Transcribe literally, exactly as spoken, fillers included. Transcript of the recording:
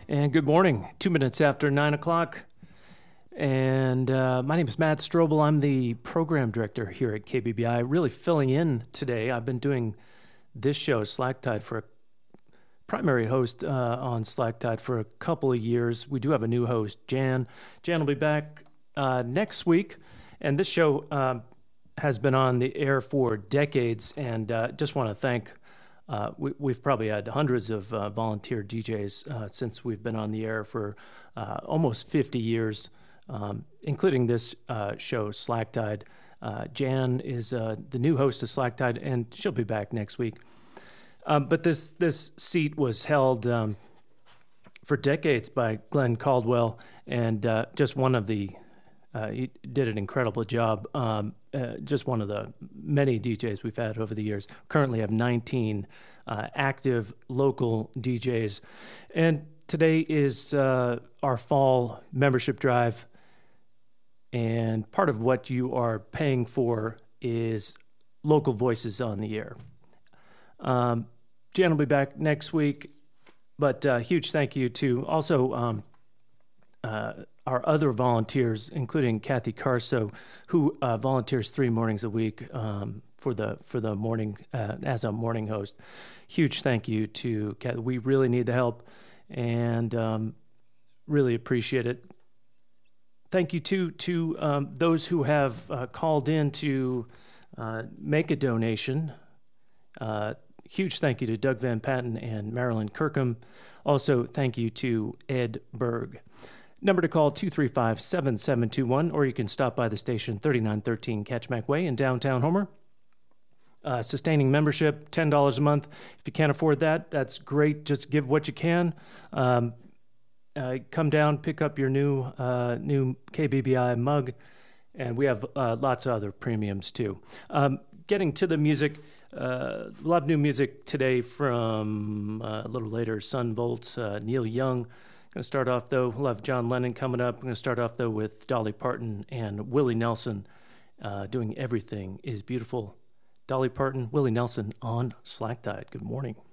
And good morning. Two minutes after nine o'clock. And uh, my name is Matt Strobel. I'm the program director here at K B B I. Really filling in today. I've been doing this show, Slack Tide, for a primary host uh, on Slack Tide for a couple of years. We do have a new host, Jan. Jan will be back uh, next week. And this show uh, has been on the air for decades. And uh, just want to thank Uh, we, we've probably had hundreds of uh, volunteer D Js uh, since we've been on the air for uh, almost fifty years, um, including this uh, show, Slack Tide. Uh, Jan is uh, the new host of Slack Tide, and she'll be back next week. Um, but this this seat was held um, for decades by Glenn Caldwell, and uh, just one of the Uh, he did an incredible job. Um, uh, just one of the many D Js we've had over the years. Currently have nineteen uh, active local D Js. And today is uh, our fall membership drive. And part of what you are paying for is local voices on the air. Um, Jan will be back next week. But uh, huge thank you to also um, uh, our other volunteers, including Kathy Carso, who uh, volunteers three mornings a week um, for the for the morning uh, as a morning host. Huge thank you to Kathy. We really need the help, and um, really appreciate it. Thank you to to um, those who have uh, called in to uh, make a donation. Uh, huge thank you to Doug Van Patten and Marilyn Kirkham. Also, thank you to Ed Berg. Number to call, two three five, seven seven two one, or you can stop by the station, thirty-nine thirteen Catchmack Way in downtown Homer. Uh, sustaining membership, ten dollars a month. If you can't afford that, that's great. Just give what you can. Um, uh, come down, pick up your new uh, new K B B I mug, and we have uh, lots of other premiums too. Um, getting to the music, uh, a lot of new music today from uh, a little later, Sun Volts, uh, Neil Young. Going to start off, though, we'll have John Lennon coming up. I'm going to start off, though, with Dolly Parton and Willie Nelson uh, doing Everything is Beautiful. Dolly Parton, Willie Nelson on Slack Tide. Good morning.